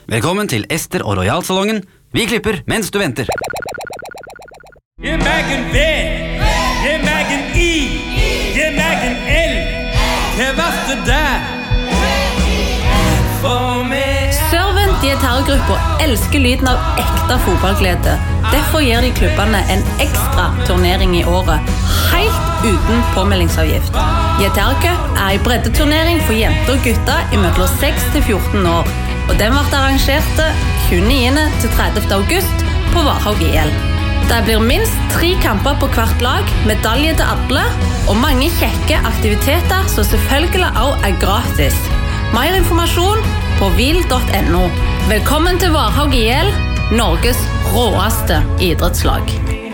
Velkommen til Ester og Royal-salongen. Vi klipper mens du venter. Gi meg en V, gi meg en I, gi meg en L. Hva var det der? For meg. Servant Dietargruppa elsker lyden av ekte fotballglede. Derfor gir de klubbene en ekstra turnering i året, helt uten påmeldingsavgift. Dietarcup en breddeturnering for jenter og gutter i mellom 6 til 14 år, og den ble arrangert 29. til 30. august på Varhaug IL. Det blir minst 3 kamper på hvert lag, medalje til alle, og mange kjekke aktiviteter som selvfølgelig også gratis. Mer informasjon på vil.no. Velkommen til Varhaug IL, Norges råeste idrettslag.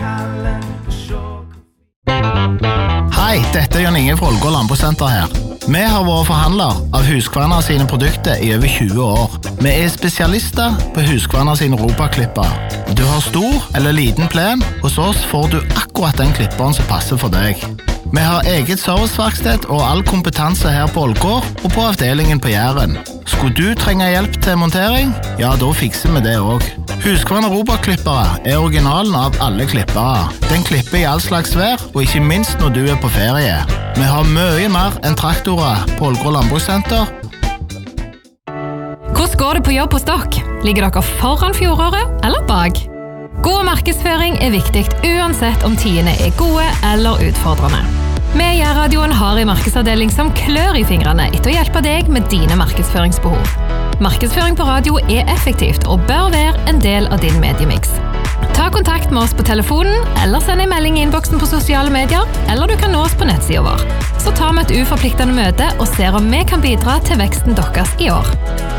Hei, dette Jan Inge fra Ålgård Landbrukssenter her. Vi har vært forhandler av Husqvarna sine produkter i over 20 år. Vi spesialister på Husqvarna sine Ropa-klipper. Du har stor eller liten plen, hos oss får du akkurat den klipperen som passer for deg. Vi har eget serviceverksted og all kompetanse her på Ålgård og på avdelingen på Jæren. Skulle du trenge hjelp til montering? Ja, da fikser vi det også. Husqvarna Ropa-klippere originalen av alle klippere. Den klipper i all slags vær, og ikke minst når du på ferie. Vi har mye mer enn traktorer på Ålgård Landbrukssenter. Hvordan går det på jobb hos dere? Ligger dere foran fjoråret eller bak? God markedsføring viktig uansett om tidene gode eller utfordrende. Vi i Radioen har en markedsavdeling som klør i fingrene etter å hjelpe deg med dine markedsføringsbehov. Markedsføring på radio effektivt og bør være en del av din mediemix. Ta kontakt med oss på telefonen, eller send en melding i innboksen på sosiale medier, eller du kan nå oss på nettsiden vår. Så tar vi et uforpliktende møte og ser om vi kan bidra til veksten deres i år.